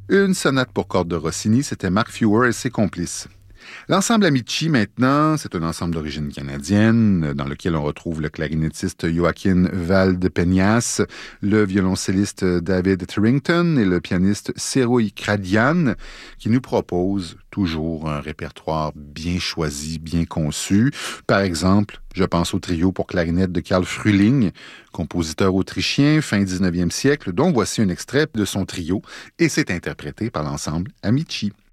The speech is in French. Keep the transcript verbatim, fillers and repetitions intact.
Une sonate pour cordes de Rossini, c'était Mark Fewer et ses complices. L'ensemble Amici, maintenant, c'est un ensemble d'origine canadienne dans lequel on retrouve le clarinettiste Joaquin Valdepeñas, le violoncelliste David Therington et le pianiste Seroy Kradian, qui nous proposent toujours un répertoire bien choisi, bien conçu. Par exemple, je pense au trio pour clarinette de Karl Frühling, compositeur autrichien fin dix-neuvième siècle, dont voici un extrait de son trio, et c'est interprété par l'ensemble Amici.